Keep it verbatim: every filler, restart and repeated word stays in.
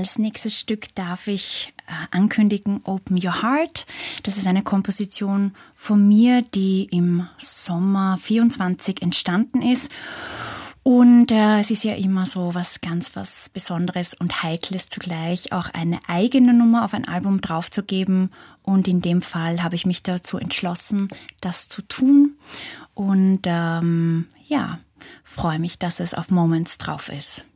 als nächstes Stück darf ich äh, ankündigen Open Your Heart. Das ist eine Komposition von mir, die im Sommer vierundzwanzig entstanden ist. Und äh, es ist ja immer so was ganz was Besonderes und Heikles zugleich, auch eine eigene Nummer auf ein Album draufzugeben. Und in dem Fall habe ich mich dazu entschlossen, das zu tun. Und ähm, ja, freue mich, dass es auf Moments drauf ist.